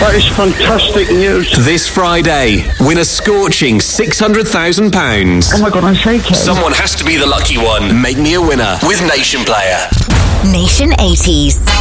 That is fantastic news. This Friday, win a scorching £600,000. Oh my God, I'm shaking. Someone has to be the lucky one. Make me a winner with Nation Player. Nation 80s.